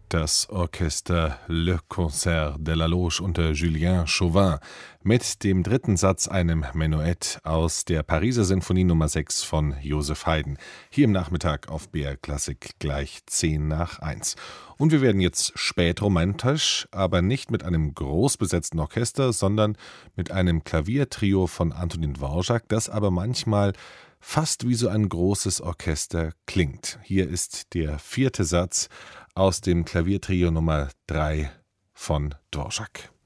Das Orchester Le Concert de la Loge unter Julien Chauvin mit dem dritten Satz, einem Menuett aus der Pariser Sinfonie Nummer 6 von Joseph Haydn. Hier im Nachmittag auf BR Klassik gleich 10:10. Und wir werden jetzt spätromantisch, aber nicht mit einem groß besetzten Orchester, sondern mit einem Klaviertrio von Antonin Dvorak, das aber manchmal fast wie so ein großes Orchester klingt. Hier ist der vierte Satz aus dem Klaviertrio Nummer 3 von Dvorak.